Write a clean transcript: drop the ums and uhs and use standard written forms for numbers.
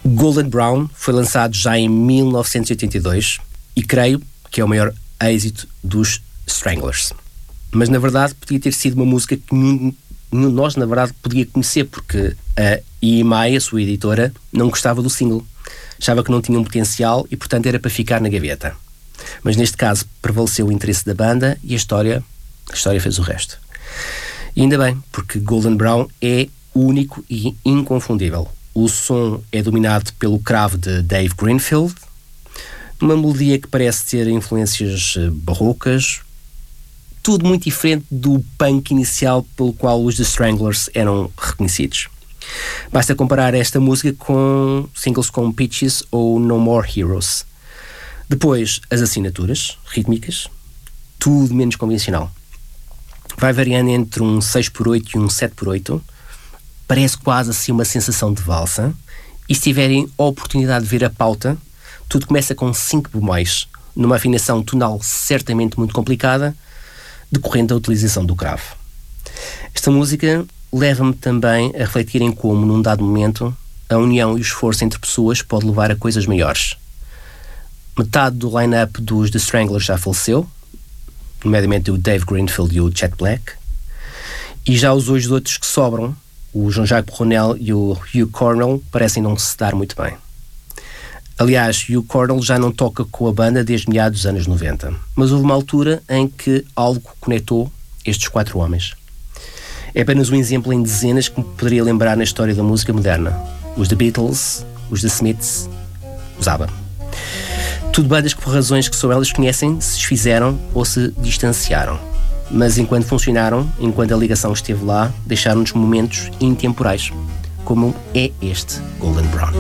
Golden Brown foi lançado já em 1982 e creio que é o maior êxito dos Stranglers. Mas na verdade podia ter sido uma música que nenhum de nós na verdade podia conhecer, porque a EMI, a sua editora, não gostava do single. Achava que não tinha um potencial e portanto era para ficar na gaveta. Mas neste caso prevaleceu o interesse da banda e a história fez o resto. E ainda bem, porque Golden Brown é único e inconfundível. O som é dominado pelo cravo de Dave Greenfield, uma melodia que parece ter influências barrocas, tudo muito diferente do punk inicial pelo qual os The Stranglers eram reconhecidos. Basta comparar esta música com singles como Peaches ou No More Heroes. Depois, as assinaturas rítmicas, tudo menos convencional. Vai variando entre um 6x8 e um 7x8, parece quase assim uma sensação de valsa, e se tiverem a oportunidade de ver a pauta, tudo começa com 5 bemóis, numa afinação tonal certamente muito complicada, decorrente da utilização do cravo. Esta música leva-me também a refletir em como, num dado momento, a união e o esforço entre pessoas pode levar a coisas maiores. Metade do line-up dos The Stranglers já faleceu, nomeadamente o Dave Greenfield e o Chet Black, e já os dois outros que sobram, o Jean-Jacques Brunel e o Hugh Cornell, parecem não se dar muito bem. Aliás, Hugh Cornell já não toca com a banda desde meados dos anos 90, mas houve uma altura em que algo conectou estes 4 homens. É apenas um exemplo em dezenas que me poderia lembrar na história da música moderna. Os The Beatles, os The Smiths, os ABBA. Tudo bandas que por razões que só elas conhecem se desfizeram ou se distanciaram. Mas enquanto funcionaram, enquanto a ligação esteve lá, deixaram-nos momentos intemporais, como é este Golden Brown.